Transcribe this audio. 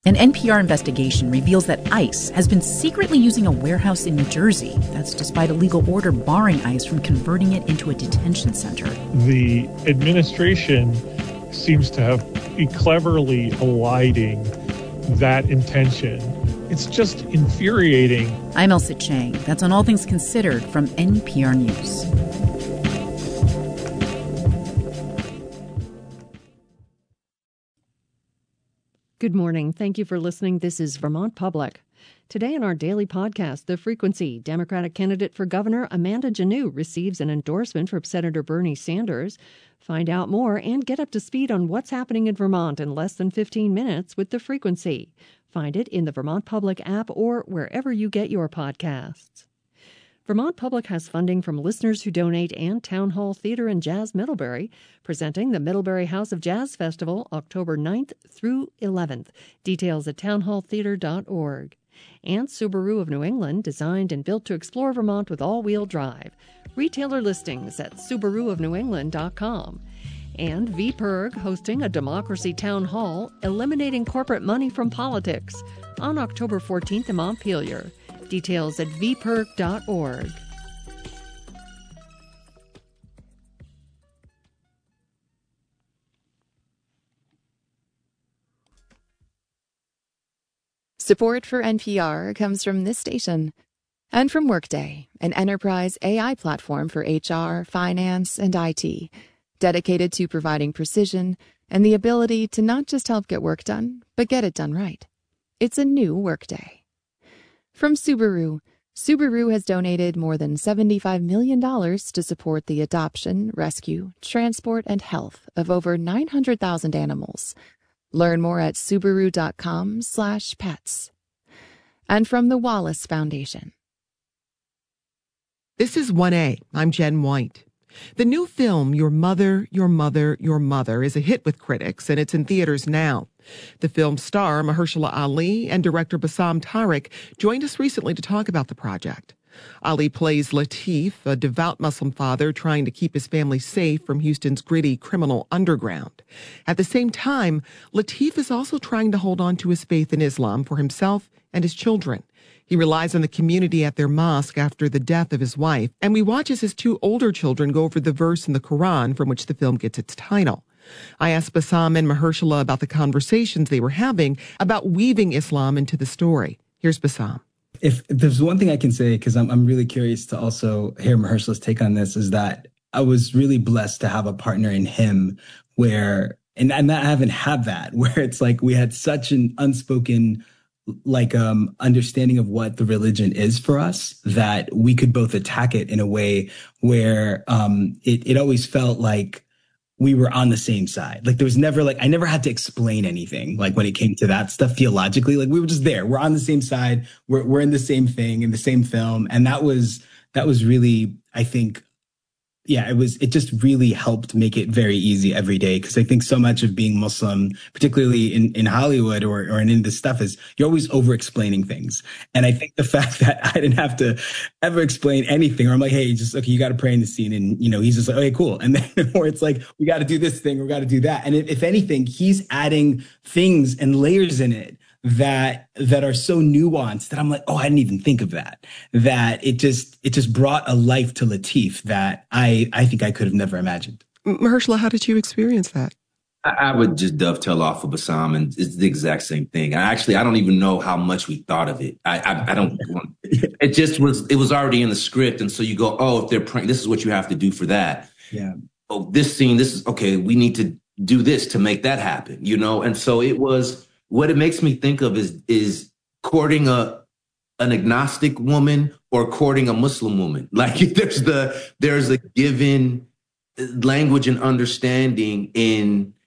An NPR investigation reveals that ICE has been secretly using a warehouse in New Jersey. That's despite a legal order barring ICE from converting it into a detention center. The administration seems to be cleverly eliding that intention. It's just infuriating. I'm Elsa Chang. That's on All Things Considered from NPR News. Good morning. Thank you for listening. This is Vermont Public. Today in our daily podcast, The Frequency, Democratic candidate for governor Amanda Janneau receives an endorsement from Senator Bernie Sanders. Find out more and get up to speed on what's happening in Vermont in less than 15 minutes with The Frequency. Find it in the Vermont Public app or wherever you get your podcasts. Vermont Public has funding from listeners who donate and Town Hall Theater and Jazz Middlebury, presenting the Middlebury House of Jazz Festival October 9th through 11th. Details at townhalltheater.org. And Subaru of New England, designed and built to explore Vermont with all-wheel drive. Retailer listings at subaruofnewengland.com. And VPIRG hosting a democracy town hall, eliminating corporate money from politics, on October 14th in Montpelier. Details at vpirg.org. Support for NPR comes from this station and from Workday, an enterprise AI platform for HR, finance, and IT, dedicated to providing precision and the ability to not just help get work done, but get it done right. It's a new Workday. From Subaru, Subaru has donated more than $75 million to support the adoption, rescue, transport, and health of over 900,000 animals. Learn more at Subaru.com/pets. And from the Wallace Foundation. This is 1A. I'm Jen White. The new film, Your Mother, Your Mother, Your Mother, is a hit with critics, and it's in theaters now. The film's star, Mahershala Ali, and director Bassam Tariq joined us recently to talk about the project. Ali plays Latif, a devout Muslim father trying to keep his family safe from Houston's gritty criminal underground. At the same time, Latif is also trying to hold on to his faith in Islam for himself and his children. He relies on the community at their mosque after the death of his wife, and we watch as his two older children go over the verse in the Quran from which the film gets its title. I asked Bassam and Mahershala about the conversations they were having about weaving Islam into the story. Here's Bassam. If there's one thing I can say, because I'm really curious to also hear Mahershala's take on this, is that I was really blessed to have a partner in him where, and I haven't had that, where it's like we had such an unspoken understanding of what the religion is for us, that we could both attack it in a way where it always felt like we were on the same side. Like there was never I never had to explain anything. Like when it came to that stuff theologically, like we were just there. We're on the same side. We're in the same thing, in the same film. And that was really, I think, yeah, it just really helped make it very easy every day. Cause I think so much of being Muslim, particularly in Hollywood or in this stuff, is you're always over explaining things. And I think the fact that I didn't have to ever explain anything, or I'm like, hey, okay, you got to pray in the scene. And, he's just like, okay, cool. And then, or it's like, we got to do this thing, we got to do that. And if anything, he's adding things and layers in it that are so nuanced that I'm like, oh, I didn't even think of that. That it just brought a life to Latif that I think I could have never imagined. Mahershala, how did you experience that? I would just dovetail off of Bassam, and it's the exact same thing. I don't even know how much we thought of it. I don't. It was already in the script, and so you go, oh, if they're praying, this is what you have to do for that. Yeah. Oh, this scene, this is okay. We need to do this to make that happen, And so it was. What it makes me think of is courting an agnostic woman or courting a Muslim woman. Like there's a given language and understanding in